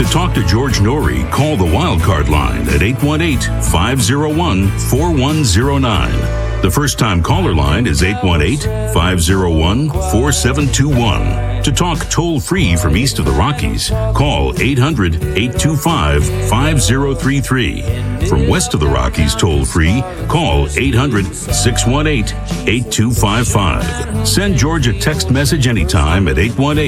To talk to George Norrie, call the Wildcard line at 818-501-4109. The first-time caller line is 818-501-4721. To talk toll-free from east of the Rockies, call 800-825-5033. From west of the Rockies toll-free, call 800-618-8255. Send George a text message anytime at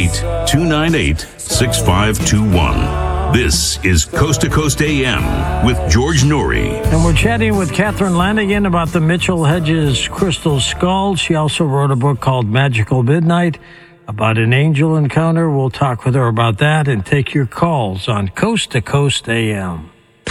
818-298-6521. This is Coast to Coast AM with George Norrie. And we're chatting with Catherine Lanigan about the Mitchell Hedges Crystal Skull. She also wrote a book called Magical Midnight about an angel encounter. We'll talk with her about that and take your calls on Coast to Coast AM.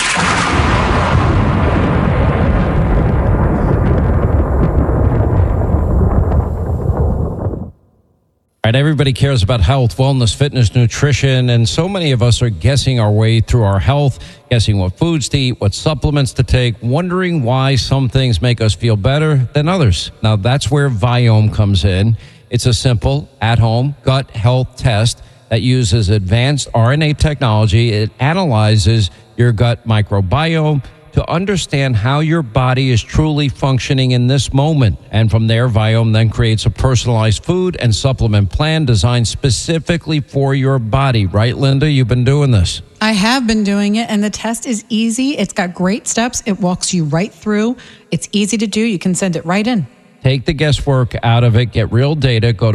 All right, everybody cares about health, wellness, fitness, nutrition, and so many of us are guessing our way through our health, guessing what foods to eat, what supplements to take, wondering why some things make us feel better than others. Now, that's where Viome comes in. It's a simple, at-home gut health test that uses advanced RNA technology. It analyzes your gut microbiome to understand how your body is truly functioning in this moment. And from there, Viome then creates a personalized food and supplement plan designed specifically for your body. Right, Linda? You've been doing this. I have been doing it, and the test is easy. It's got great steps. It walks you right through. It's easy to do. You can send it right in. Take the guesswork out of it. Get real data. Go to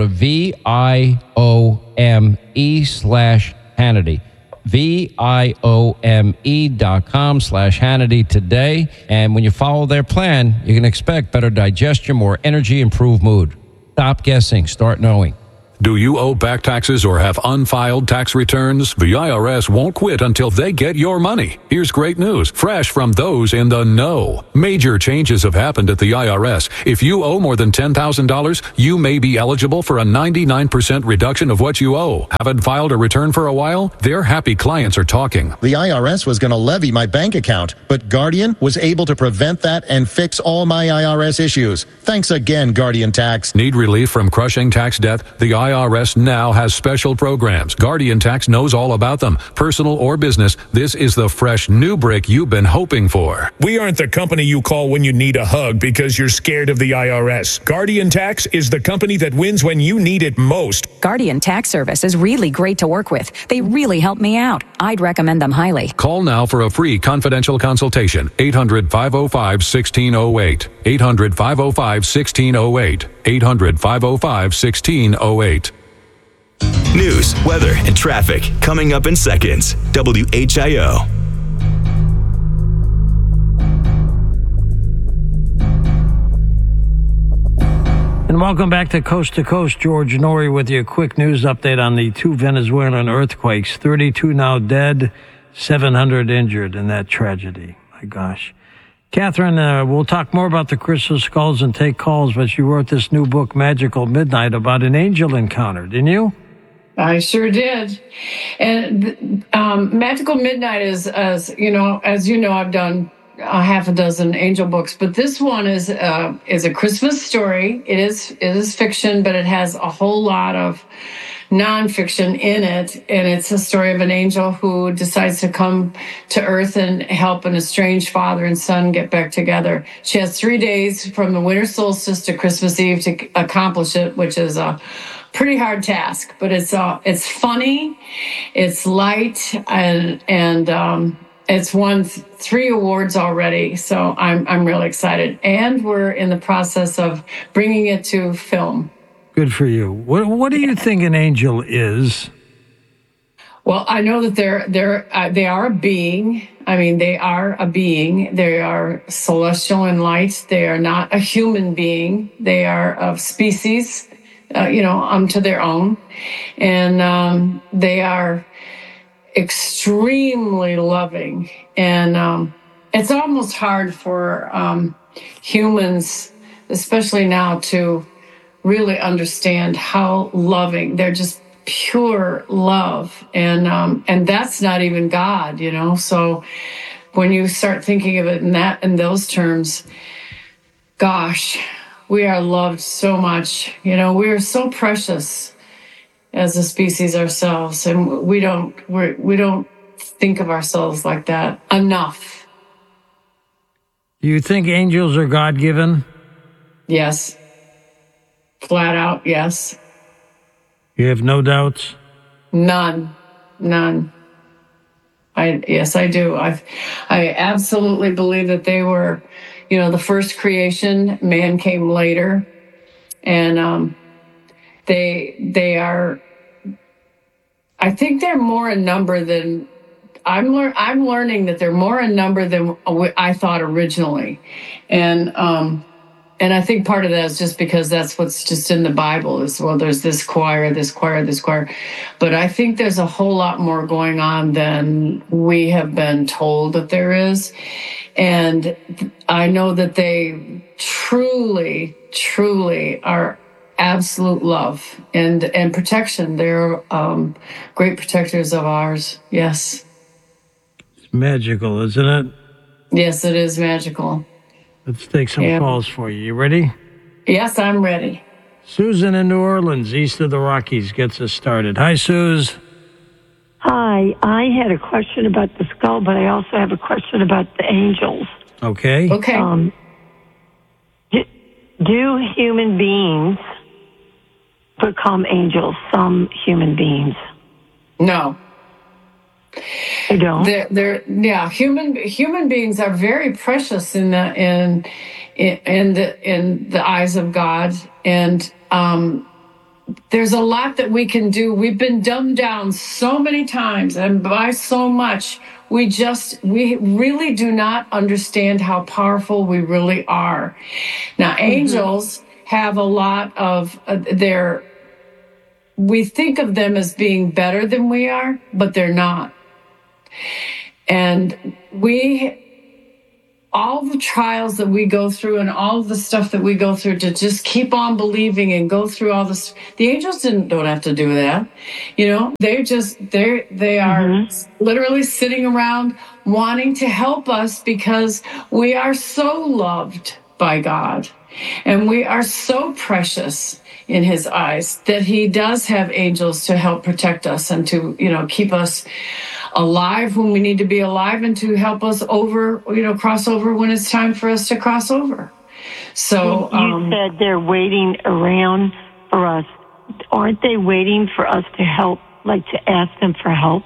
VIOME/Hannity. VIOME.com/Hannity today. And when you follow their plan, you can expect better digestion, more energy, improved mood. Stop guessing. Start knowing. Do you owe back taxes or have unfiled tax returns? The IRS won't quit until they get your money. Here's great news, fresh from those in the know. Major changes have happened at the IRS. If you owe more than $10,000, you may be eligible for a 99% reduction of what you owe. Haven't filed a return for a while? Their happy clients are talking. The IRS was going to levy my bank account, but Guardian was able to prevent that and fix all my IRS issues. Thanks again, Guardian Tax. Need relief from crushing tax debt? The IRS now has special programs. Guardian Tax knows all about them. Personal or business, this is the fresh new brick you've been hoping for. We aren't the company you call when you need a hug because you're scared of the IRS. Guardian Tax is the company that wins when you need it most. Guardian Tax Service is really great to work with. They really help me out. I'd recommend them highly. Call now for a free confidential consultation. 800-505-1608. 800-505-1608. 800-505-1608. News, weather, and traffic coming up in seconds. WHIO. And welcome back to Coast. George Norrie with you. A quick news update on the two Venezuelan earthquakes. 32 now dead, 700 injured in that tragedy. My gosh. Catherine, we'll talk more about the crystal skulls and take calls, but you wrote this new book, Magical Midnight, about an angel encounter, didn't you? I sure did. And Magical Midnight is, as you know, I've done a half a dozen angel books, but this one is a Christmas story. It is fiction, but it has a whole lot of nonfiction in it, and it's a story of an angel who decides to come to Earth and help an estranged father and son get back together. She has 3 days from the winter solstice to Christmas Eve to accomplish it, which is a pretty hard task, but it's funny, it's light, and it's won 3 awards already, so I'm really excited. And we're in the process of bringing it to film. Good for you. What do you think an angel is? Well, I know that they are a being. I mean, they are a being. They are celestial in light. They are not a human being. They are of species, unto their own, and they are extremely loving. And it's almost hard for humans, especially now, to really understand how loving. They're just pure love, and that's not even God, So when you start thinking of it in those terms, gosh, we are loved so much. We are so precious as a species ourselves, and we don't think of ourselves like that enough. Do you think angels are God-given? Yes. Flat out, yes. You have no doubts? None. Yes, I do. I absolutely believe that they were, the first creation. Man came later, and they are. I think they're more in number than I'm learning that they're more in number than I thought originally, and I think part of that is just because that's what's just in the Bible is, well, there's this choir. But I think there's a whole lot more going on than we have been told that there is. And I know that they truly, truly are absolute love and protection. They're great protectors of ours. Yes. It's magical, isn't it? Yes, it is magical. Let's take some calls for you. You ready? Yes, I'm ready. Susan in New Orleans, east of the Rockies, gets us started. Hi, Suze. Hi. I had a question about the skull, but I also have a question about the angels. Okay. Do human beings become angels? Some human beings? No. They don't. Human beings are very precious in the eyes of God, and there's a lot that we can do. We've been dumbed down so many times, and by so much, we really do not understand how powerful we really are. Now, angels have a lot of we think of them as being better than we are, but they're not. And all the trials that we go through and all of the stuff that we go through to just keep on believing and go through all this, the angels don't have to do that. They are literally sitting around wanting to help us because we are so loved by God and we are so precious in his eyes that he does have angels to help protect us and to, keep us alive when we need to be alive and to help us cross over when it's time for us to cross over. So you said they're waiting around for us. Aren't they waiting for us to help, like to ask them for help?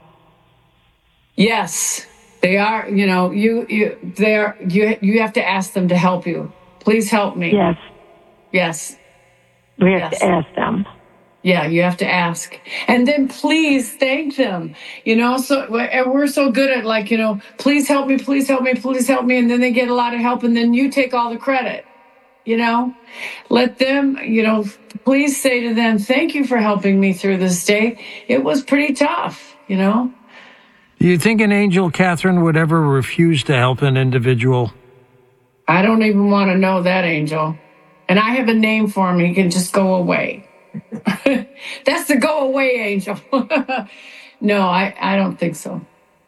Yes, they are. You have to ask them to help you. Please help me. Yes. We have to ask them. Yeah, you have to ask. And then please thank them. So we're so good at please help me, please help me, please help me. And then they get a lot of help and then you take all the credit. Let them, please say to them, thank you for helping me through this day. It was pretty tough, Do you think an angel, Catherine, would ever refuse to help an individual? I don't even want to know that angel. And I have a name for him. He can just go away. That's the go away angel. No, I don't think so.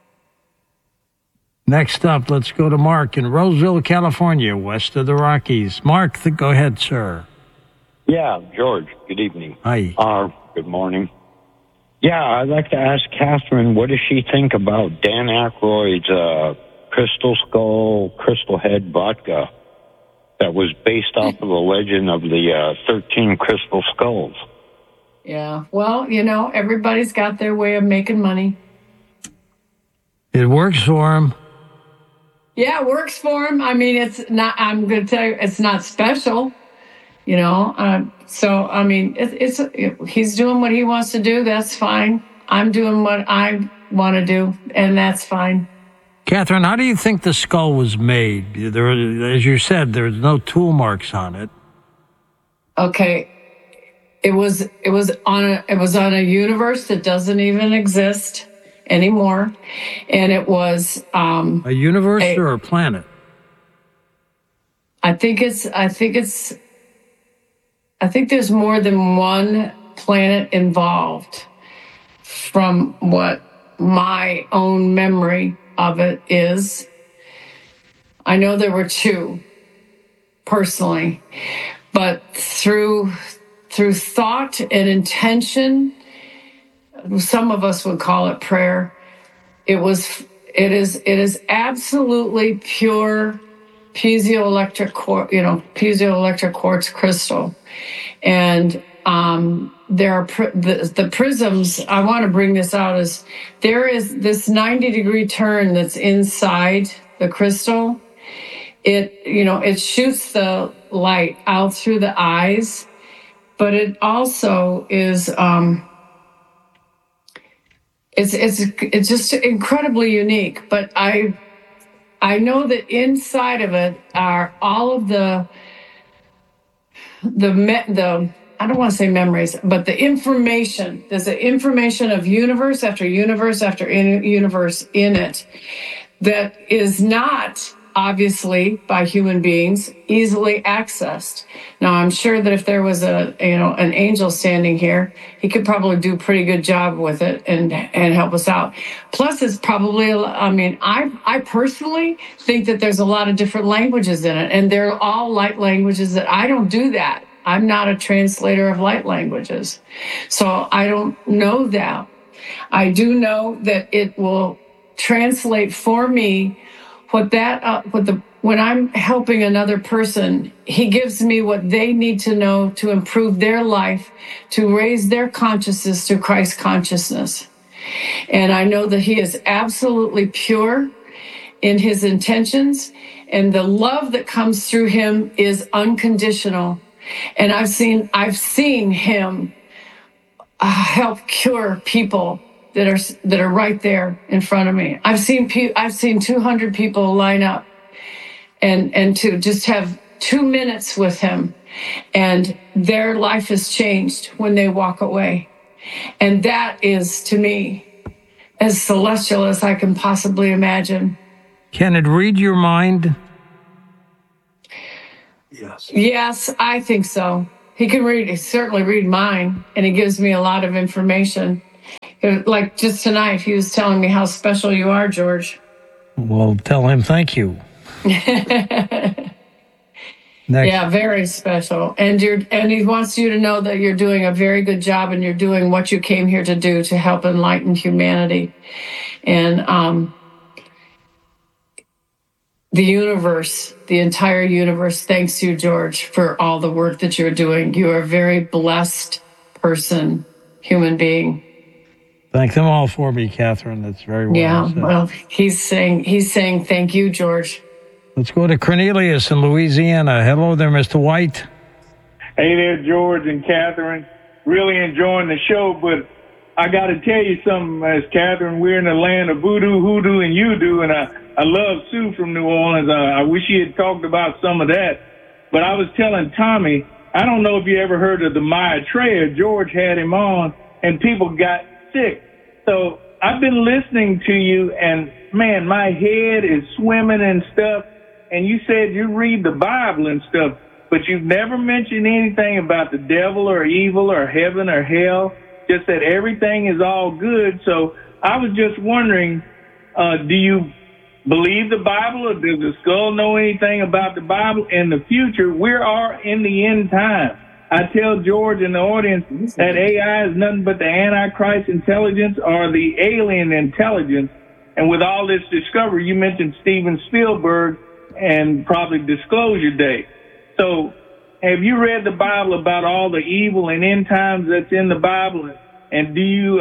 Next up, let's go to Mark in Roseville, California, west of the Rockies. Mark, go ahead, sir. Yeah, George, good evening. Hi. Good morning. Yeah, I'd like to ask Catherine, what does she think about Dan Aykroyd's Crystal Skull, Crystal Head vodka that was based off of the legend of the 13 crystal skulls? Yeah, well, everybody's got their way of making money. It works for them. Yeah, it works for him. I mean, it's not, I'm going to tell you, it's not special, so, I mean, he's doing what he wants to do. That's fine. I'm doing what I want to do, and that's fine. Catherine, how do you think the skull was made? As you said, there's no tool marks on it. Okay. It was on a universe that doesn't even exist anymore. And it was a universe or a planet? I think there's more than one planet involved from what my own memory of it is. I know there were two personally, but through thought and intention, some of us would call it prayer, It is absolutely pure piezoelectric quartz crystal. And there are the prisms. I want to bring this out, is there is this 90-degree turn that's inside the crystal. It shoots the light out through the eyes, but it also is it's just incredibly unique. But I know that inside of it are all of the I don't want to say memories, but the information. There's the information of universe after universe after universe in it that is not, obviously, by human beings easily accessed. Now, I'm sure that if there was an angel standing here, he could probably do a pretty good job with it and help us out. Plus, it's probably, I personally think that there's a lot of different languages in it, and they're all light languages. That I don't do that. I'm not a translator of light languages, so I don't know that. I do know that it will translate for me when I'm helping another person. He gives me what they need to know to improve their life, to raise their consciousness to Christ consciousness. And I know that he is absolutely pure in his intentions, and the love that comes through him is unconditional. And I've seen him help cure people that are right there in front of me. I've seen 200 people line up and to just have 2 minutes with him, and their life has changed when they walk away. And that is, to me, as celestial as I can possibly imagine. Can it read your mind? Yes, I think so. He can certainly read mine, and he gives me a lot of information. Like just tonight, he was telling me how special you are, George. Well, tell him thank you. Yeah, very special. And he wants you to know that you're doing a very good job, and you're doing what you came here to do, to help enlighten humanity. And the universe, the entire universe, thanks you, George, for all the work that you're doing. You are a very blessed person, human being. Thank them all for me, Catherine. That's very well. Yeah, said. well, he's saying thank you, George. Let's go to Cornelius in Louisiana. Hello there, Mr. White. Hey there, George and Catherine. Really enjoying the show, but I got to tell you something, as Catherine, we're in the land of voodoo, hoodoo, and you-do, and I love Sue from New Orleans. I wish he had talked about some of that. But I was telling Tommy, I don't know if you ever heard of the Maitreya. George had him on, and people got sick. So I've been listening to you, and man, my head is swimming and stuff. And you said you read the Bible and stuff, but you've never mentioned anything about the devil or evil or heaven or hell, just that everything is all good. So I was just wondering, do you believe the Bible, or does the skull know anything about the Bible? In the future, we are in the end time. I tell George and the audience that AI is nothing but the Antichrist intelligence or the alien intelligence. And with all this discovery, you mentioned Steven Spielberg and probably Disclosure Day. So have you read the Bible about all the evil and end times that's in the Bible? And do you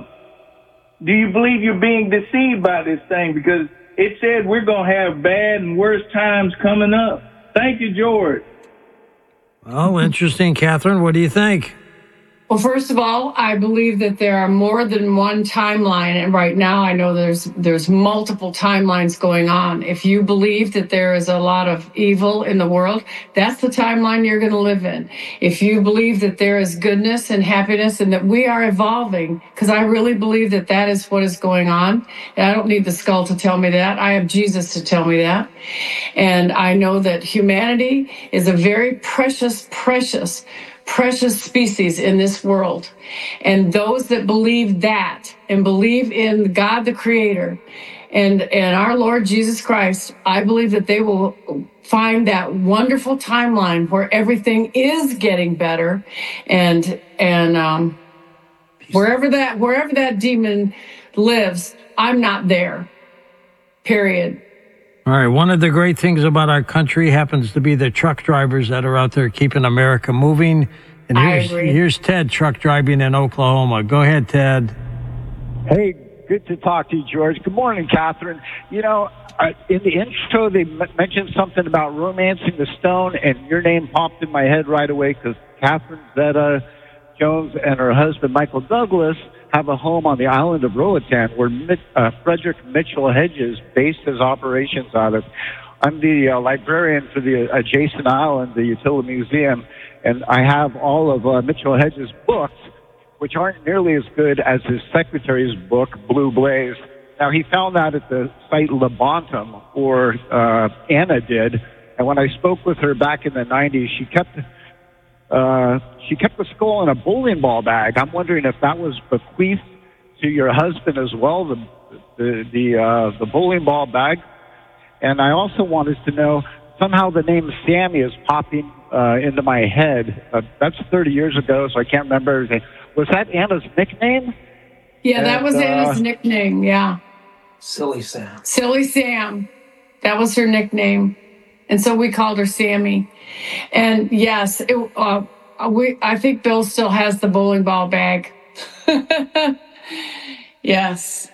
believe you're being deceived by this thing? Because it said we're going to have bad and worse times coming up. Thank you, George. Well, interesting, Catherine. What do you think? Well, first of all, I believe that there are more than one timeline, and right now I know there's multiple timelines going on. If you believe that there is a lot of evil in the world, that's the timeline you're going to live in. If you believe that there is goodness and happiness and that we are evolving, because I really believe that that is what is going on. And I don't need the skull to tell me that. I have Jesus to tell me that. And I know that humanity is a very precious species in this world. And those that believe that and believe in God the Creator and our Lord Jesus Christ, I believe that they will find that wonderful timeline where everything is getting better, and wherever that demon lives, I'm not there. Period. All right. One of the great things about our country happens to be the truck drivers that are out there keeping America moving. And here's Ted truck driving in Oklahoma. Go ahead, Ted. Hey, good to talk to you, George. Good morning, Catherine. You know, in the intro, they mentioned something about romancing the stone, and your name popped in my head right away because Catherine Zeta-Jones and her husband, Michael Douglas, have a home on the island of Roatan where Frederick Mitchell Hedges based his operations out of. I'm the librarian for the adjacent island, the Utility Museum, and I have all of Mitchell Hedges' books, which aren't nearly as good as his secretary's book, Blue Blaze. Now, he found that at the site Lebantum, or Anna did, and when I spoke with her back in the 90s, she kept the skull in a bowling ball bag. I'm wondering if that was bequeathed to your husband as well, the bowling ball bag. And I also wanted to know, somehow the name Sammy is popping into my head. That's 30 years ago, so I can't remember everything. Was that Anna's nickname? Yeah, that was Anna's nickname, yeah. Silly Sam. Silly Sam. That was her nickname. And so we called her Sammy. And yes, I think Bill still has the bowling ball bag. Yes.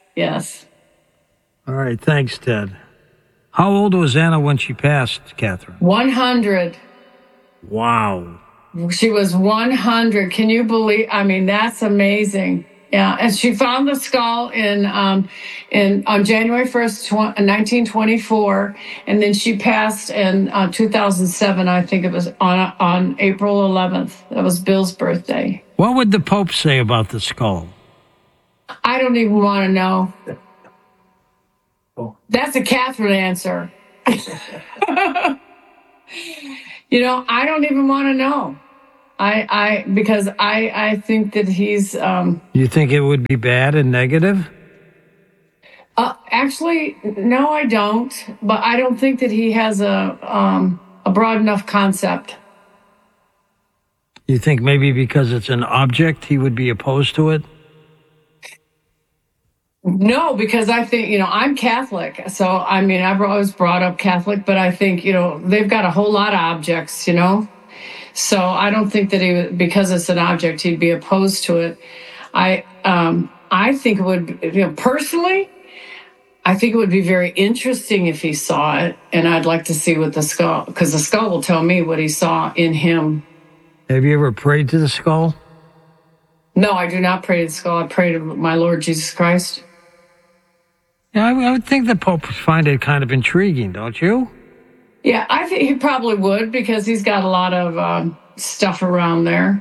All right, thanks, Ted. How old was Anna when she passed, Catherine? 100. Wow. She was 100. Can you believe? I mean, that's amazing. Yeah, and she found the skull on January 1st, 1924, and then she passed in 2007. I think it was on April 11th. That was Bill's birthday. What would the Pope say about the skull? I don't even want to know. That's a Catherine answer. You know, I don't even want to know. Because I think that he's. You think it would be bad and negative? Actually, no, I don't. But I don't think that he has a broad enough concept. You think maybe because it's an object, he would be opposed to it? No, because I think, I'm Catholic. So, I mean, I've always brought up Catholic, but I think, they've got a whole lot of objects, So I don't think that because it's an object, he'd be opposed to it. I think it would, personally, I think it would be very interesting if he saw it, and I'd like to see what the skull, because the skull will tell me what he saw in him. Have you ever prayed to the skull? No, I do not pray to the skull. I pray to my Lord Jesus Christ. Yeah, I would think the Pope would find it kind of intriguing, don't you? Yeah, I think he probably would because he's got a lot of stuff around there.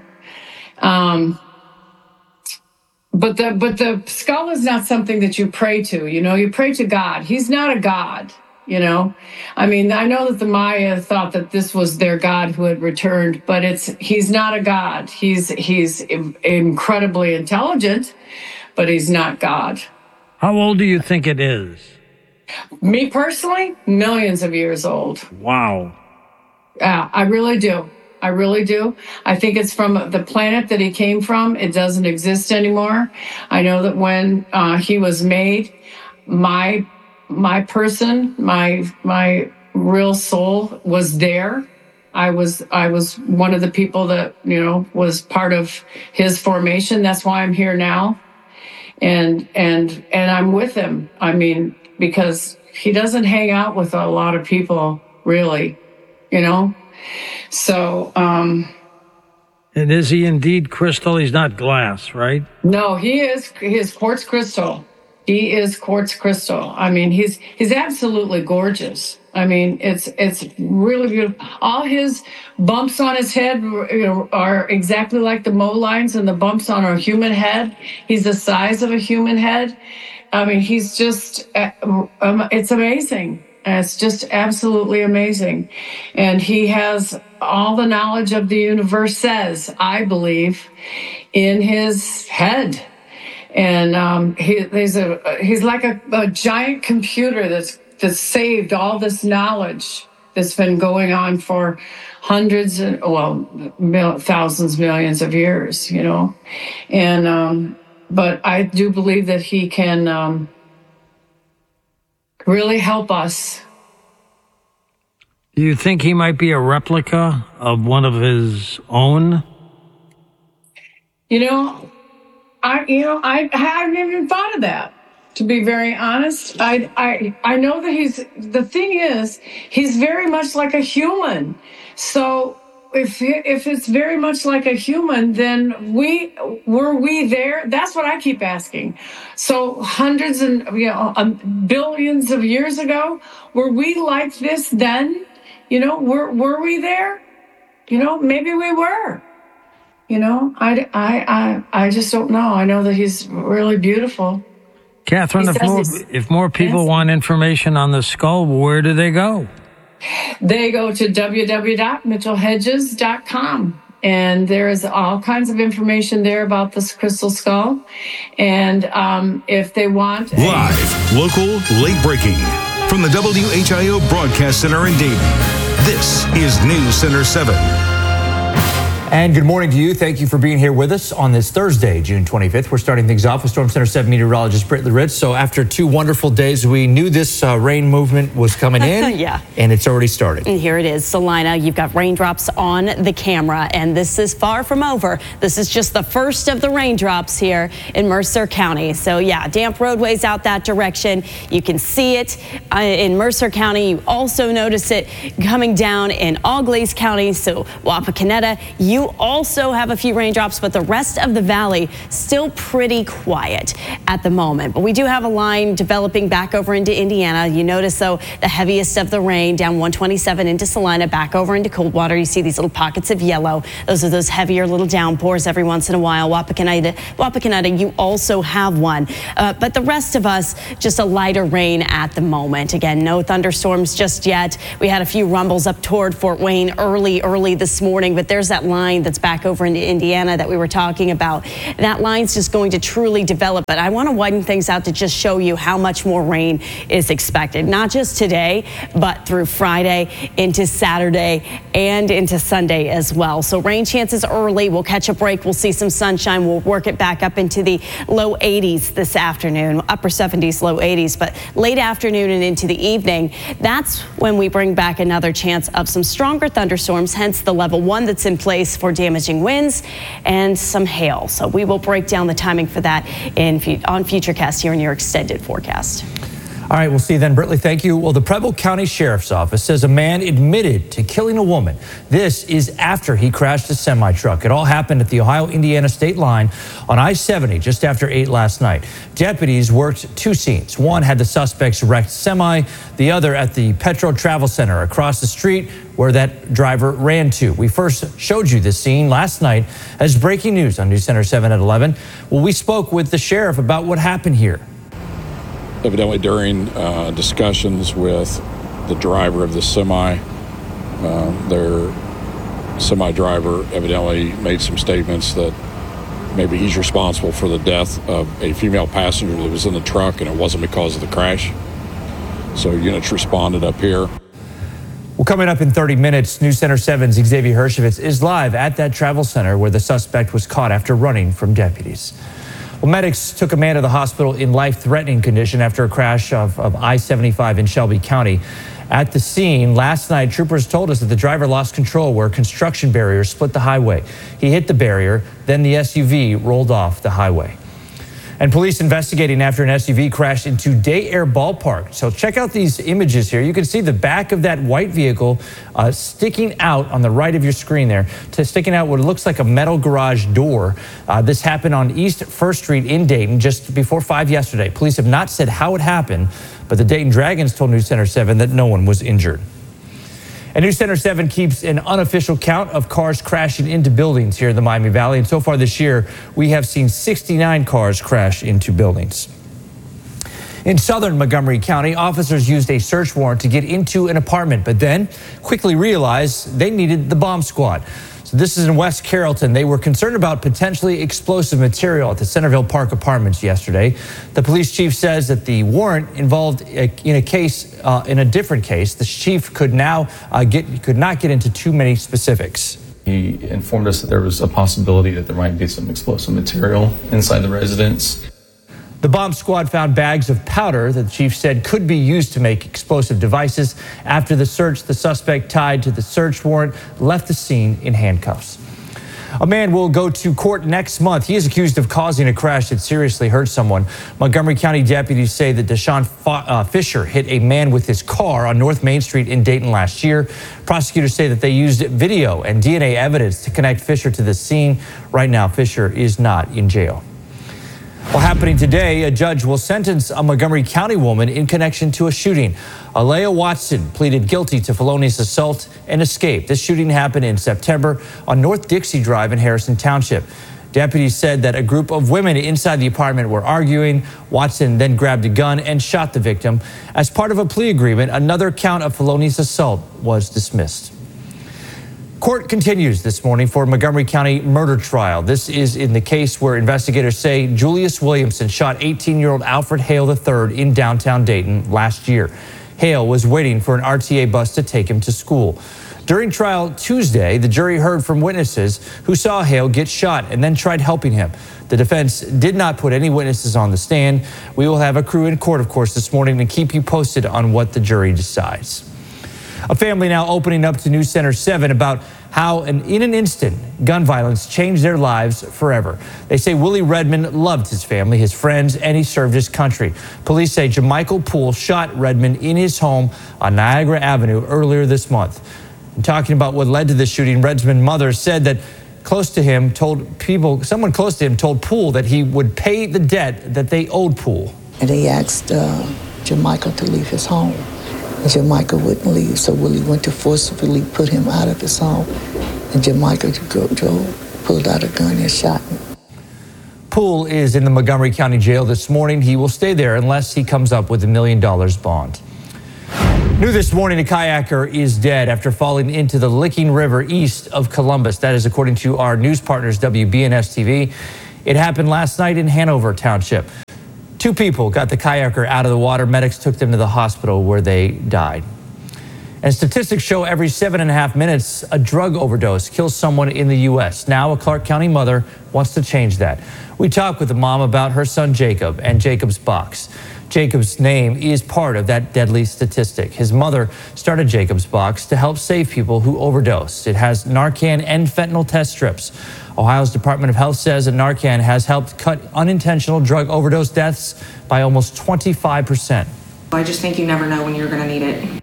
But the skull is not something that you pray to. You pray to God. He's not a God. I mean, I know that the Maya thought that this was their God who had returned, but he's not a God. He's incredibly intelligent, but he's not God. How old do you think it is? Me personally, millions of years old. Wow. Yeah, I really do. I think it's from the planet that he came from. It doesn't exist anymore. I know that when he was made, my person, my real soul was there. I was one of the people that, was part of his formation. That's why I'm here now. And I'm with him. I mean, because he doesn't hang out with a lot of people, really, So, and is he indeed crystal? He's not glass, right? No, he is quartz crystal. He is quartz crystal. I mean, he's absolutely gorgeous. I mean, it's really beautiful. All his bumps on his head are exactly like the mole lines and the bumps on a human head. He's the size of a human head. I mean, he's just, it's amazing. It's just absolutely amazing. And he has all the knowledge of the universe, I believe, in his head. And he's like a giant computer that's saved all this knowledge that's been going on for hundreds and thousands, millions of years, And But I do believe that he can really help us. Do you think he might be a replica of one of his own? I haven't even thought of that, to be very honest. I know that the thing is, he's very much like a human. So if it's very much like a human, then were we there? That's what I keep asking. So hundreds and billions of years ago, were we like this then? Were we there? Maybe we were. I just don't know. I know that he's really beautiful. Catherine, if more people want information on the skull, where do they go? They go to www.mitchellhedges.com. And there is all kinds of information there about this crystal skull. And if they want... Live, local, late breaking. From the WHIO Broadcast Center in Dayton, this is News Center 7. And good morning to you. Thank you for being here with us on this Thursday, June 25th. We're starting things off with Storm Center 7 meteorologist Brittany Ritz. So after 2 wonderful days, we knew this rain movement was coming in. Yeah. And it's already started. And here it is. Salina, you've got raindrops on the camera, and this is far from over. This is just the first of the raindrops here in Mercer County. So yeah, damp roadways out that direction. You can see it in Mercer County. You also notice it coming down in Auglaize County. So Wapakoneta, you also have a few raindrops, but the rest of the valley still pretty quiet at the moment. But we do have a line developing back over into Indiana. You notice, though, the heaviest of the rain down 127 into Salina, back over into Coldwater. You see these little pockets of yellow. Those are those heavier little downpours every once in a while. Wapakoneta, you also have one. But the rest of us, just a lighter rain at the moment. Again, no thunderstorms just yet. We had a few rumbles up toward Fort Wayne early this morning, but there's that line that's back over into Indiana that we were talking about. That line's just going to truly develop, but I want to widen things out to just show you how much more rain is expected, not just today, but through Friday into Saturday and into Sunday as well. So rain chances early. We'll catch a break. We'll see some sunshine. We'll work it back up into the low 80s this afternoon, upper 70s, low 80s, but late afternoon and into the evening, that's when we bring back another chance of some stronger thunderstorms, hence the level 1 that's in place for damaging winds and some hail. So we will break down the timing for that on Futurecast here in your extended forecast. All right, we'll see you then, Brittany. Thank you. Well, the Preble County Sheriff's Office says a man admitted to killing a woman. This is after he crashed a semi-truck. It all happened at the Ohio-Indiana state line on I-70 just after 8 last night. Deputies worked 2 scenes. One had the suspect's wrecked semi, the other at the Petro Travel Center across the street where that driver ran to. We first showed you this scene last night as breaking news on News Center 7 at 11. Well, we spoke with the sheriff about what happened here. Evidently during discussions with the driver of the semi, their semi driver evidently made some statements that maybe he's responsible for the death of a female passenger that was in the truck, and it wasn't because of the crash. So units responded up here. Well, coming up in 30 minutes, News Center 7's Xavier Hershevitz is live at that travel center where the suspect was caught after running from deputies. Well, medics took a man to the hospital in life-threatening condition after a crash of I-75 in Shelby County. At the scene last night, troopers told us that the driver lost control where construction barriers split the highway. He hit the barrier, then the SUV rolled off the highway. And police investigating after an SUV crashed into Day Air Ballpark. So check out these images here. You can see the back of that white vehicle sticking out on the right of your screen there, sticking out what looks like a metal garage door. This happened on East 1st Street in Dayton just before 5 yesterday. Police have not said how it happened, but the Dayton Dragons told News Center 7 that no one was injured. And News Center 7 keeps an unofficial count of cars crashing into buildings here in the Miami Valley. And so far this year, we have seen 69 cars crash into buildings. In southern Montgomery County, officers used a search warrant to get into an apartment, but then quickly realized they needed the bomb squad. So this is in West Carrollton. They were concerned about potentially explosive material at the Centerville Park Apartments yesterday. The police chief says that the warrant involved in a different case. The chief could not get into too many specifics. He informed us that there was a possibility that there might be some explosive material inside the residence. The bomb squad found bags of powder that the chief said could be used to make explosive devices. After the search, the suspect tied to the search warrant left the scene in handcuffs. A man will go to court next month. He is accused of causing a crash that seriously hurt someone. Montgomery County deputies say that Deshaun Fisher hit a man with his car on North Main Street in Dayton last year. Prosecutors say that they used video and DNA evidence to connect Fisher to the scene. Right now, Fisher is not in jail. Well, happening today, a judge will sentence a Montgomery County woman in connection to a shooting. Alea Watson pleaded guilty to felonious assault and escape. This shooting happened in September on North Dixie Drive in Harrison Township. Deputies said that a group of women inside the apartment were arguing. Watson then grabbed a gun and shot the victim. As part of a plea agreement, another count of felonious assault was dismissed. Court continues this morning for Montgomery County murder trial. This is in the case where investigators say Julius Williamson shot 18-year-old Alfred Hale III in downtown Dayton last year. Hale was waiting for an RTA bus to take him to school. During trial Tuesday, the jury heard from witnesses who saw Hale get shot and then tried helping him. The defense did not put any witnesses on the stand. We will have a crew in court, of course, this morning and keep you posted on what the jury decides. A family now opening up to News Center 7 about how in an instant, gun violence changed their lives forever. They say Willie Redmond loved his family, his friends, and he served his country. Police say Jamichael Poole shot Redmond in his home on Niagara Avenue earlier this month. And talking about what led to the shooting, Redmond's mother said that someone close to him told Poole that he would pay the debt that they owed Poole. And he asked Jamichael to leave his home. And Jamichael wouldn't leave, so Willie went to forcefully put him out of his home. And Jamichael pulled out a gun and shot him. Poole is in the Montgomery County Jail this morning. He will stay there unless he comes up with $1 million bond. New this morning, a kayaker is dead after falling into the Licking River east of Columbus. That is according to our news partners, WBNS TV. It happened last night in Hanover Township. 2 people got the kayaker out of the water. Medics took them to the hospital where they died. And statistics show every 7.5 minutes, a drug overdose kills someone in the U.S. Now a Clark County mother wants to change that. We talked with the mom about her son Jacob and Jacob's Box. Jacob's name is part of that deadly statistic. His mother started Jacob's Box to help save people who overdose. It has Narcan and fentanyl test strips. Ohio's Department of Health says that Narcan has helped cut unintentional drug overdose deaths by almost 25%. I just think you never know when you're going to need it.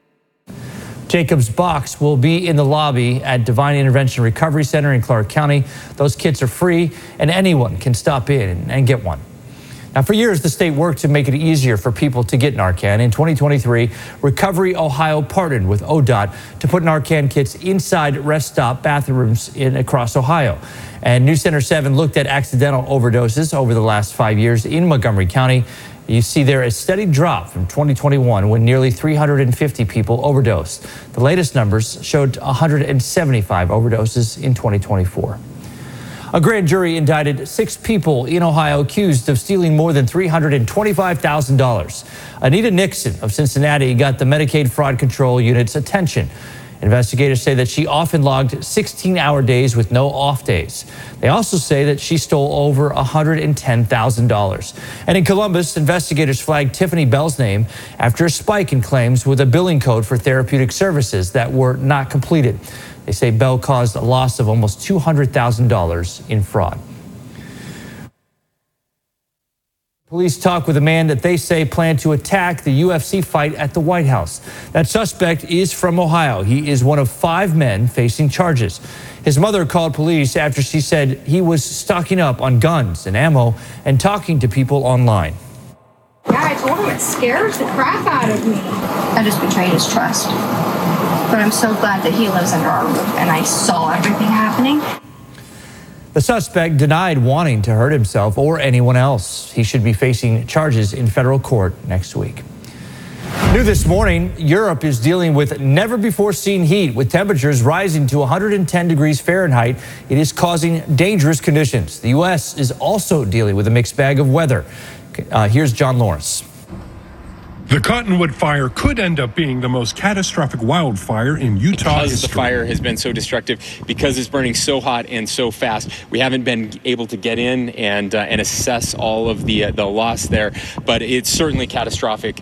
Jacob's Box will be in the lobby at Divine Intervention Recovery Center in Clark County. Those kits are free, and anyone can stop in and get one. Now, for years, the state worked to make it easier for people to get Narcan. In 2023, Recovery Ohio partnered with ODOT to put Narcan kits inside rest stop bathrooms across Ohio. And News Center 7 looked at accidental overdoses over the last 5 years in Montgomery County. You see there a steady drop from 2021 when nearly 350 people overdosed. The latest numbers showed 175 overdoses in 2024. A grand jury indicted 6 people in Ohio accused of stealing more than $325,000. Anita Nixon of Cincinnati got the Medicaid Fraud Control Unit's attention. Investigators say that she often logged 16-hour days with no off days. They also say that she stole over $110,000. And in Columbus, investigators flagged Tiffany Bell's name after a spike in claims with a billing code for therapeutic services that were not completed. They say Bell caused a loss of almost $200,000 in fraud. Police talk with a man that they say planned to attack the UFC fight at the White House. That suspect is from Ohio. He is one of 5 men facing charges. His mother called police after she said he was stocking up on guns and ammo and talking to people online. Yeah, I told him it scares the crap out of me. I just betrayed his trust. But I'm so glad that he lives under our roof and I saw everything happening. The suspect denied wanting to hurt himself or anyone else. He should be facing charges in federal court next week. New this morning, Europe is dealing with never-before-seen heat, with temperatures rising to 110 degrees Fahrenheit. It is causing dangerous conditions. The U.S. is also dealing with a mixed bag of weather. Here's John Lawrence. The Cottonwood Fire could end up being the most catastrophic wildfire in Utah Because history. the fire has been so destructive, because it's burning so hot and so fast, we haven't been able to get in and assess all of the loss there, but it's certainly catastrophic.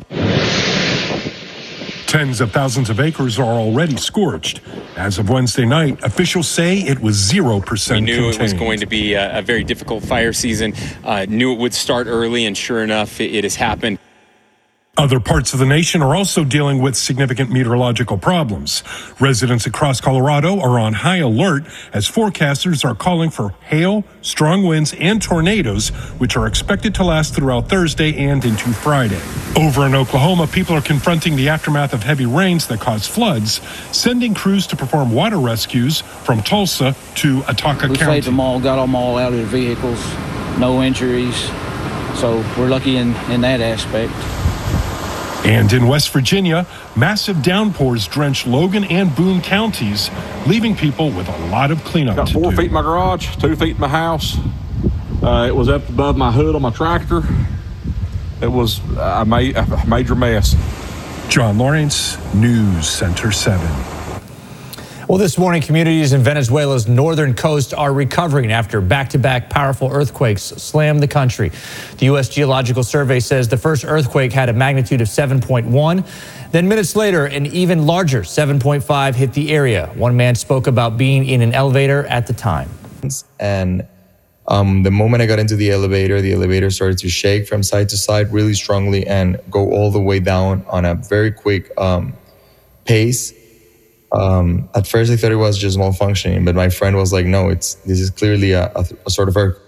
Tens of thousands of acres are already scorched. As of Wednesday night, officials say it was 0% We knew contained. it was going to be a very difficult fire season, knew it would start early, and sure enough, it has happened. Other parts of the nation are also dealing with significant meteorological problems. Residents across Colorado are on high alert as forecasters are calling for hail, strong winds, and tornadoes, which are expected to last throughout Thursday and into Friday. Over in Oklahoma, people are confronting the aftermath of heavy rains that caused floods, sending crews to perform water rescues from Tulsa to Ataka We County. saved them all, got them all out of their vehicles, no injuries. So we're lucky in that aspect. And in West Virginia, massive downpours drenched Logan and Boone counties, leaving people with a lot of cleanup Got to 4 do. feet in my garage, 2 feet in my house. It was up above my hood on my tractor. It was a major mess. John Lawrence, News Center 7. Well, this morning, communities in Venezuela's northern coast are recovering after back-to-back powerful earthquakes slammed the country. The U.S. Geological Survey says the first earthquake had a magnitude of 7.1. Then minutes later, an even larger 7.5 hit the area. One man spoke about being in an elevator at the time. And the moment I got into the elevator started to shake from side to side really strongly and go all the way down on a very quick pace. At first I thought it was just malfunctioning, but my friend was like, no, this is clearly a sort of earthquake.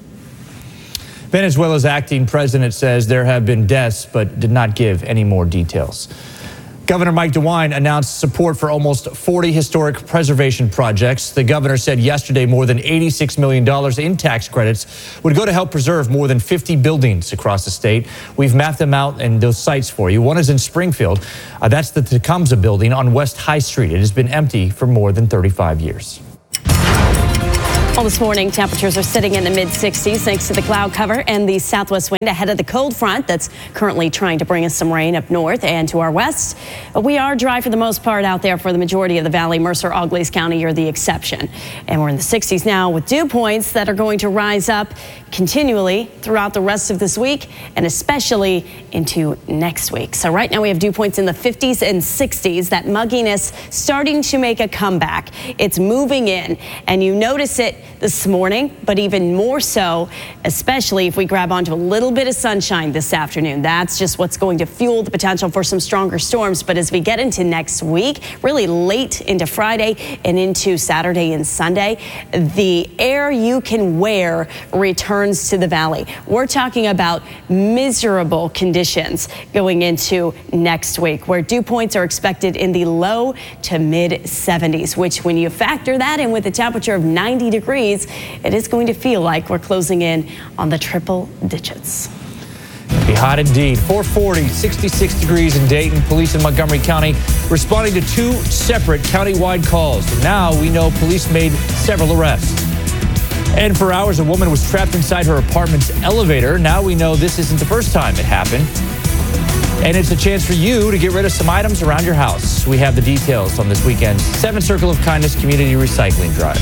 Venezuela's acting president says there have been deaths, but did not give any more details. Governor Mike DeWine announced support for almost 40 historic preservation projects. The governor said yesterday more than $86 million in tax credits would go to help preserve more than 50 buildings across the state. We've mapped them out and those sites for you. One is in Springfield. That's the Tecumseh building on West High Street. It has been empty for more than 35 years. Well, this morning, temperatures are sitting in the mid-60s thanks to the cloud cover and the southwest wind ahead of the cold front that's currently trying to bring us some rain up north and to our west. We are dry for the most part out there for the majority of the valley. Mercer, Auglaize County are the exception. And we're in the 60s now with dew points that are going to rise up continually throughout the rest of this week and especially into next week. So right now we have dew points in the 50s and 60s. That mugginess starting to make a comeback. It's moving in and you notice it this morning, but even more so, especially if we grab onto a little bit of sunshine this afternoon. That's just what's going to fuel the potential for some stronger storms. But as we get into next week, really late into Friday and into Saturday and Sunday, the air you can wear returns to the valley. We're talking about miserable conditions going into next week, where dew points are expected in the low to mid 70s, which when you factor that in with a temperature of 90 degrees, it is going to feel like we're closing in on the triple digits. Be hot indeed. 440, 66 degrees in Dayton. Police in Montgomery County responding to 2 separate countywide calls. And now we know police made several arrests. And for hours, a woman was trapped inside her apartment's elevator. Now we know this isn't the first time it happened. And it's a chance for you to get rid of some items around your house. We have the details on this weekend's 7 Circle of Kindness Community Recycling Drive.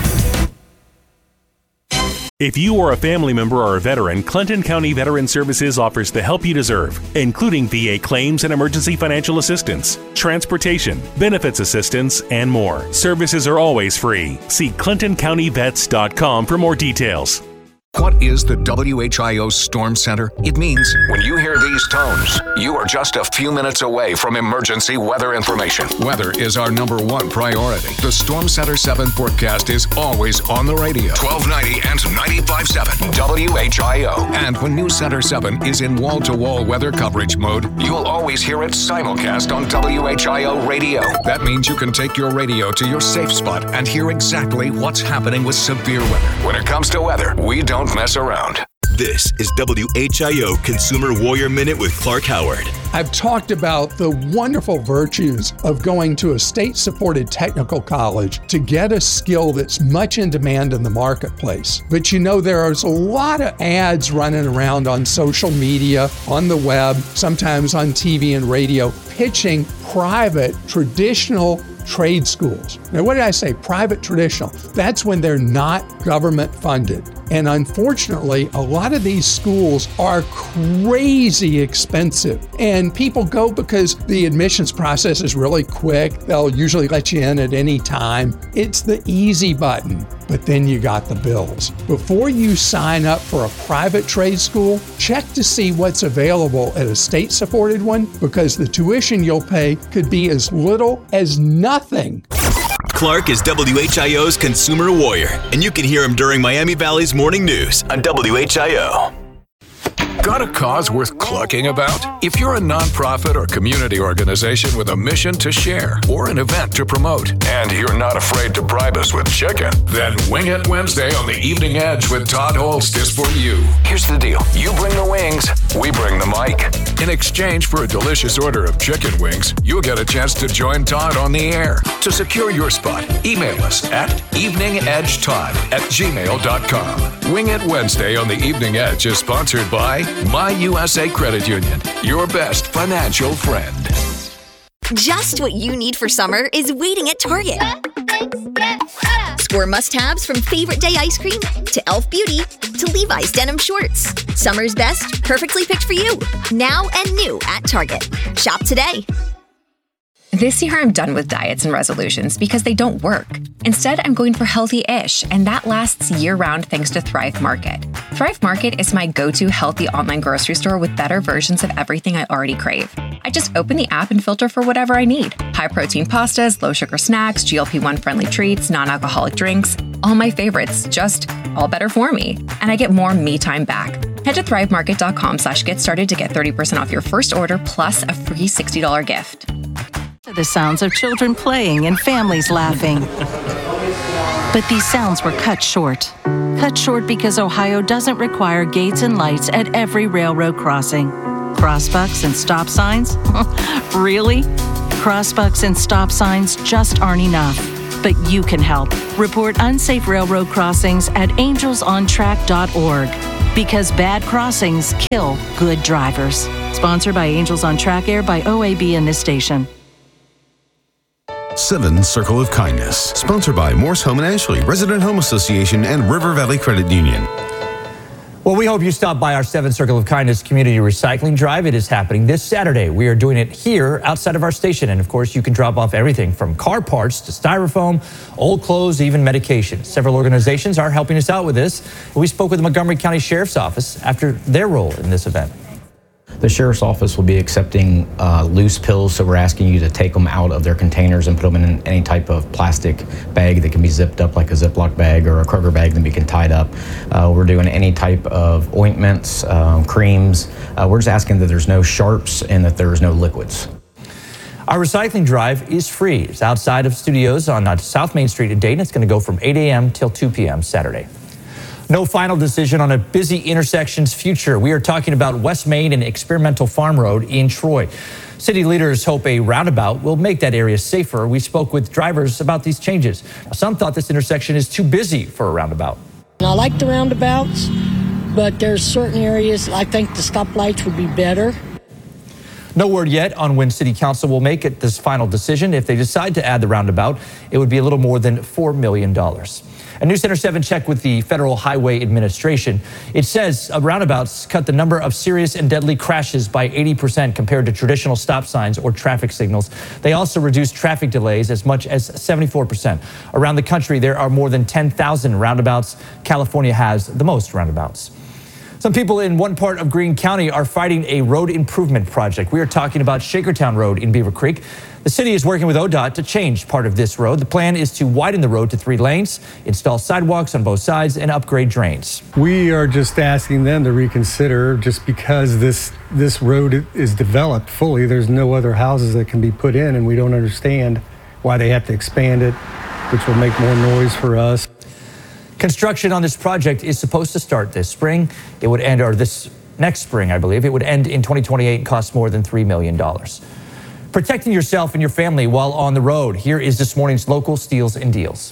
If you or a family member or a veteran, Clinton County Veteran Services offers the help you deserve, including VA claims and emergency financial assistance, transportation, benefits assistance, and more. Services are always free. See ClintonCountyVets.com for more details. What is the WHIO Storm Center? It means when you hear these tones, you are just a few minutes away from emergency weather information. Weather is our #1 priority. The Storm Center 7 forecast is always on the radio. 1290 and 95.7 WHIO. And when News Center 7 is in wall-to-wall weather coverage mode, you'll always hear it simulcast on WHIO radio. That means you can take your radio to your safe spot and hear exactly what's happening with severe weather. When it comes to weather, we don't mess around. This is WHIO Consumer Warrior Minute with Clark Howard. I've talked about the wonderful virtues of going to a state-supported technical college to get a skill that's much in demand in the marketplace. But you know, there's a lot of ads running around on social media, on the web, sometimes on TV and radio, pitching private, traditional trade schools. Now, what did I say? Private traditional. That's when they're not government funded. And unfortunately, a lot of these schools are crazy expensive. And people go because the admissions process is really quick. They'll usually let you in at any time. It's the easy button, but then you got the bills. Before you sign up for a private trade school, check to see what's available at a state-supported one, because the tuition you'll pay could be as little as nothing. Clark is WHIO's Consumer Warrior, and you can hear him during Miami Valley's Morning News on WHIO. Got a cause worth clucking about? If you're a nonprofit or community organization with a mission to share or an event to promote, and you're not afraid to bribe us with chicken, then Wing It Wednesday on the Evening Edge with Todd Holst is for you. Here's the deal. You bring the wings, we bring the mic. In exchange for a delicious order of chicken wings, you'll get a chance to join Todd on the air. To secure your spot, email us at eveningedgetodd@gmail.com. Wing It Wednesday on the Evening Edge is sponsored by My USA Credit Union, your best financial friend. Just what you need for summer is waiting at Target. Score must-haves from Favorite Day ice cream to Elf Beauty to Levi's denim shorts. Summer's best, perfectly picked for you. Now and new at Target. Shop today. This year, I'm done with diets and resolutions because they don't work. Instead, I'm going for healthy-ish, and that lasts year-round thanks to Thrive Market. Thrive Market is my go-to healthy online grocery store with better versions of everything I already crave. I just open the app and filter for whatever I need. High-protein pastas, low-sugar snacks, GLP-1-friendly treats, non-alcoholic drinks. All my favorites, just all better for me. And I get more me time back. Head to thrivemarket.com/get started to get 30% off your first order plus a free $60 gift. The sounds of children playing and families laughing. But these sounds were cut short. Cut short because Ohio doesn't require gates and lights at every railroad crossing. Crossbucks and stop signs? Really? Crossbucks and stop signs just aren't enough. But you can help. Report unsafe railroad crossings at angelsontrack.org. Because bad crossings kill good drivers. Sponsored by Angels on Track, aired by OAB and this station. 7 Circle of Kindness, sponsored by Morse Home and Ashley, Resident Home Association, and River Valley Credit Union. Well, we hope you stop by our 7 Circle of Kindness Community Recycling Drive. It is happening this Saturday. We are doing it here outside of our station. And of course, you can drop off everything from car parts to styrofoam, old clothes, even medication. Several organizations are helping us out with this. We spoke with the Montgomery County Sheriff's Office after their role in this event. The Sheriff's Office will be accepting loose pills, so we're asking you to take them out of their containers and put them in any type of plastic bag that can be zipped up, like a Ziploc bag or a Kroger bag that we can tie up. We're doing any type of ointments, creams. We're just asking that there's no sharps and that there's no liquids. Our recycling drive is free. It's outside of studios on South Main Street in Dayton. It's going to go from 8 a.m. till 2 p.m. Saturday. No final decision on a busy intersection's future. We are talking about West Main and Experimental Farm Road in Troy. City leaders hope a roundabout will make that area safer. We spoke with drivers about these changes. Some thought this intersection is too busy for a roundabout. I like the roundabouts, but there's certain areas I think the stoplights would be better. No word yet on when City Council will make it this final decision. If they decide to add the roundabout, it would be a little more than $4 million. A News Center 7 check with the Federal Highway Administration. It says roundabouts cut the number of serious and deadly crashes by 80% compared to traditional stop signs or traffic signals. They also reduce traffic delays as much as 74%. Around the country, there are more than 10,000 roundabouts. California has the most roundabouts. Some people in one part of Greene County are fighting a road improvement project. We are talking about Shakertown Road in Beaver Creek. The city is working with ODOT to change part of this road. The plan is to widen the road to 3 lanes, install sidewalks on both sides, and upgrade drains. We are just asking them to reconsider, just because this road is developed fully. There's no other houses that can be put in, and we don't understand why they have to expand it, which will make more noise for us. Construction on this project is supposed to start this spring. It would end, or this next spring, I believe. It would end in 2028 and cost more than $3 million. Protecting yourself and your family while on the road. Here is this morning's local steals and deals.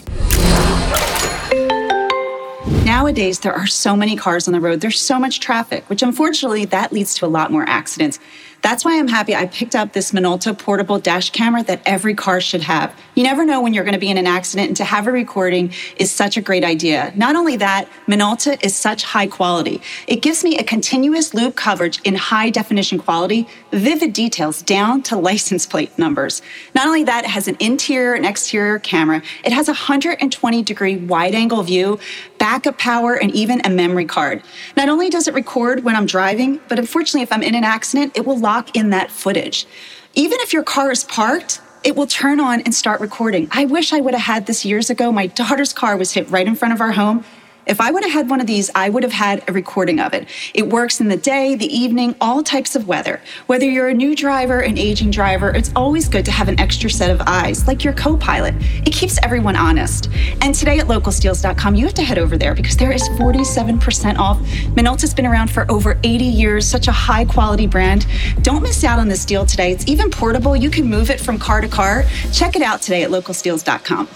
Nowadays, there are so many cars on the road. There's so much traffic, which unfortunately that leads to a lot more accidents. That's why I'm happy I picked up this Minolta portable dash camera that every car should have. You never know when you're going to be in an accident, and to have a recording is such a great idea. Not only that, Minolta is such high quality. It gives me a continuous loop coverage in high definition quality, vivid details down to license plate numbers. Not only that, it has an interior and exterior camera. It has a 120-degree wide-angle view, backup power, and even a memory card. Not only does it record when I'm driving, but unfortunately, if I'm in an accident, it will lock in that footage. Even if your car is parked, it will turn on and start recording. I wish I would have had this years ago. My daughter's car was hit right in front of our home. If I would have had one of these, I would have had a recording of it. It works in the day, the evening, all types of weather. Whether you're a new driver, an aging driver, it's always good to have an extra set of eyes, like your co-pilot. It keeps everyone honest. And today at localsteals.com, you have to head over there because there is 47% off. Minolta's been around for over 80 years, such a high quality brand. Don't miss out on this deal today. It's even portable. You can move it from car to car. Check it out today at localsteals.com.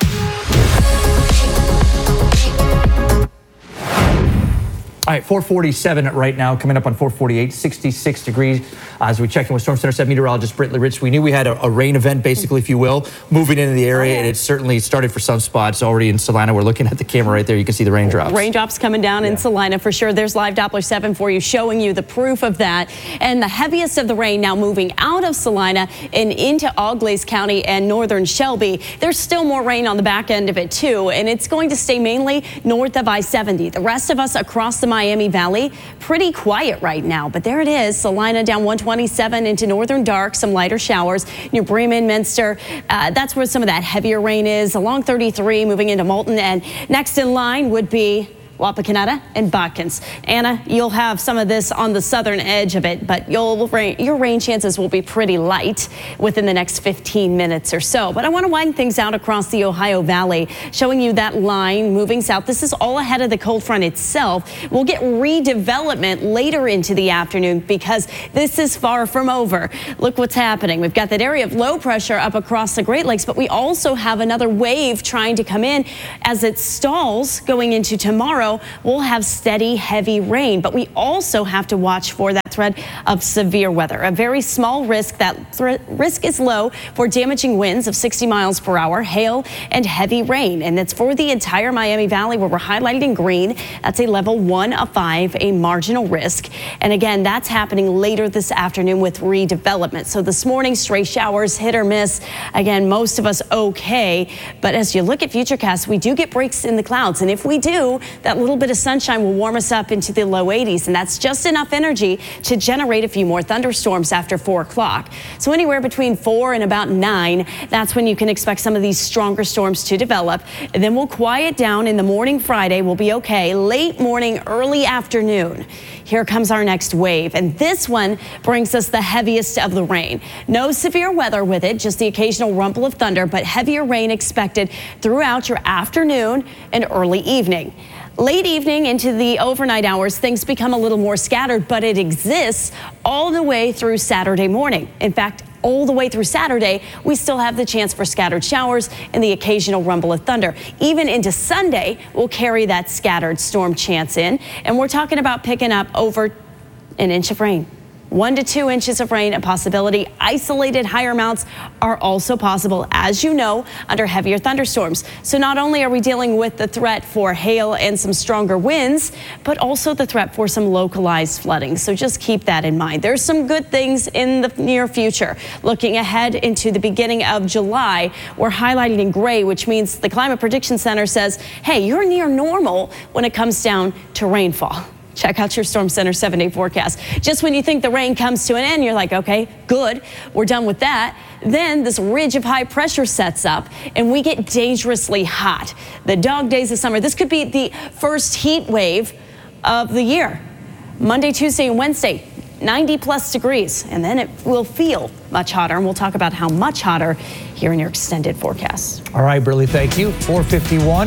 All right, 447 right now, coming up on 448, 66 degrees. As we check in with Storm Center 7 meteorologist Brittany Rich, we knew we had a rain event, basically, if you will, moving into the area, and it certainly started for some spots already in Salina. We're looking at the camera right there. You can see the raindrops. Raindrops coming down in Salina for sure. There's live Doppler 7 for you, showing you the proof of that. And the heaviest of the rain now moving out of Salina and into Auglaize County and northern Shelby. There's still more rain on the back end of it, too, and it's going to stay mainly north of I-70. The rest of us across the Miami Valley, pretty quiet right now, but there it is. Salina down 127 into northern Dark, some lighter showers near Bremen, Minster. That's where some of that heavier rain is. Along 33, moving into Moulton, and next in line would be Wapakoneta and Botkins. Anna, you'll have some of this on the southern edge of it, but your rain chances will be pretty light within the next 15 minutes or so. But I want to widen things out across the Ohio Valley, showing you that line moving south. This is all ahead of the cold front itself. We'll get redevelopment later into the afternoon because this is far from over. Look what's happening. We've got that area of low pressure up across the Great Lakes, but we also have another wave trying to come in. As it stalls going into tomorrow, we'll have steady, heavy rain, but we also have to watch for that threat of severe weather. A very small risk. That risk is low for damaging winds of 60 miles per hour, hail, and heavy rain. And it's for the entire Miami Valley, where we're highlighted in green. That's a level 1 of 5, a marginal risk. And again, that's happening later this afternoon with redevelopment. So this morning, stray showers, hit or miss. Again, most of us okay. But as you look at Futurecast, we do get breaks in the clouds. And if we do, that little bit of sunshine will warm us up into the low 80s, and that's just enough energy to generate a few more thunderstorms after 4 o'clock. So anywhere between 4 and about 9, that's when you can expect some of these stronger storms to develop. And then we'll quiet down in the morning Friday. We'll be okay. Late morning, early afternoon. Here comes our next wave, and this one brings us the heaviest of the rain. No severe weather with it, just the occasional rumble of thunder, but heavier rain expected throughout your afternoon and early evening. Late evening into the overnight hours, things become a little more scattered, but it exists all the way through Saturday morning. In fact, all the way through Saturday, we still have the chance for scattered showers and the occasional rumble of thunder. Even into Sunday, we'll carry that scattered storm chance in, and we're talking about picking up over an inch of rain. 1 to 2 inches of rain, a possibility. Isolated higher amounts are also possible, as you know, under heavier thunderstorms. So not only are we dealing with the threat for hail and some stronger winds, but also the threat for some localized flooding. So just keep that in mind. There's some good things in the near future. Looking ahead into the beginning of July, we're highlighted in gray, which means the Climate Prediction Center says, hey, you're near normal when it comes down to rainfall. Check out your Storm Center 7-day forecast. Just when you think the rain comes to an end, you're like, okay, good, we're done with that. Then this ridge of high pressure sets up and we get dangerously hot. The dog days of summer. This could be the first heat wave of the year. Monday, Tuesday, and Wednesday, 90 plus degrees. And then it will feel much hotter. And we'll talk about how much hotter here in your extended forecast. All right, Burley, thank you. 451.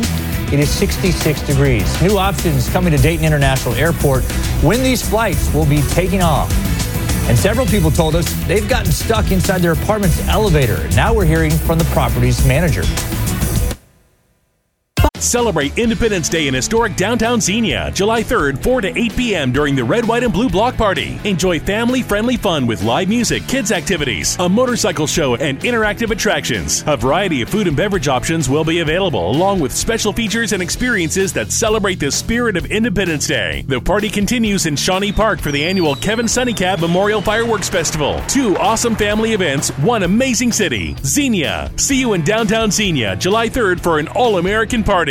it is 66 degrees. New options coming to Dayton International Airport when these flights will be taking off. And several people told us they've gotten stuck inside their apartment's elevator. Now we're hearing from the property's manager. Celebrate Independence Day in historic downtown Xenia, July 3rd, 4 to 8 p.m. during the Red, White, and Blue Block Party. Enjoy family-friendly fun with live music, kids' activities, a motorcycle show, and interactive attractions. A variety of food and beverage options will be available, along with special features and experiences that celebrate the spirit of Independence Day. The party continues in Shawnee Park for the annual Kevin Sunnycab Memorial Fireworks Festival. 2 awesome family events, 1 amazing city. Xenia. See you in downtown Xenia, July 3rd for an all-American party.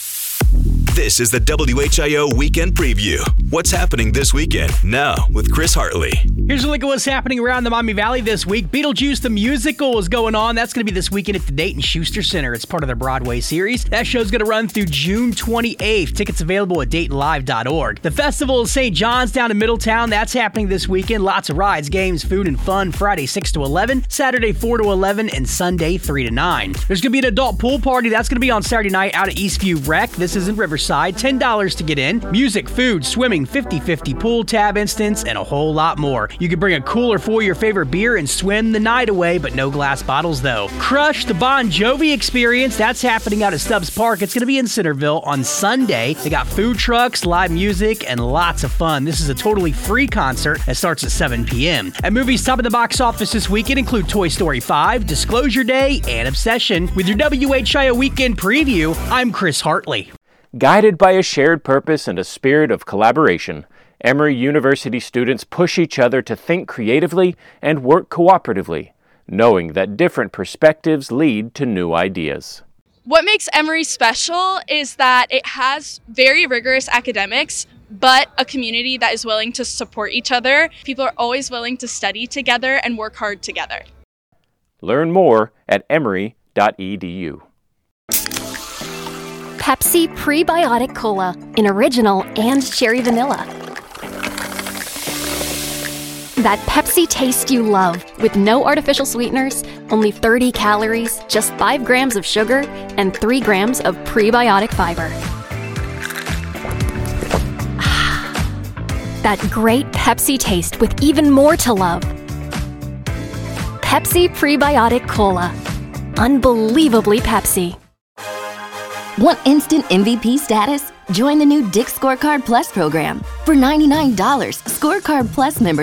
This is the WHIO Weekend Preview. What's happening this weekend? Now with Chris Hartley. Here's a look at what's happening around the Miami Valley this week. Beetlejuice the Musical is going on. That's going to be this weekend at the Dayton Schuster Center. It's part of their Broadway series. That show's going to run through June 28th. Tickets available at DaytonLive.org. The Festival of St. John's down in Middletown. That's happening this weekend. Lots of rides, games, food, and fun. Friday 6 to 11, Saturday 4 to 11, and Sunday 3 to 9. There's going to be an adult pool party. That's going to be on Saturday night out at Eastview Rec. This is in Riverside. $10 to get in. Music, food, swimming, 50-50 pool tab instance, and a whole lot more. You can bring a cooler for your favorite beer and swim the night away, but no glass bottles though. Crush the Bon Jovi experience. That's happening out at Stubbs Park. It's going to be in Centerville on Sunday. They got food trucks, live music, and lots of fun. This is a totally free concert that starts at 7 p.m. And movies top of the box office this weekend include Toy Story 5, Disclosure Day, and Obsession. With your WHIO Weekend Preview, I'm Chris Hartley. Guided by a shared purpose and a spirit of collaboration, Emory University students push each other to think creatively and work cooperatively, knowing that different perspectives lead to new ideas. What makes Emory special is that it has very rigorous academics, but a community that is willing to support each other. People are always willing to study together and work hard together. Learn more at emory.edu. Pepsi Prebiotic Cola in original and cherry vanilla. That Pepsi taste you love with no artificial sweeteners, only 30 calories, just 5 grams of sugar, and 3 grams of prebiotic fiber. That great Pepsi taste with even more to love. Pepsi Prebiotic Cola. Unbelievably Pepsi. Want instant MVP status? Join the new Dick's Scorecard Plus program. For $99, Scorecard Plus members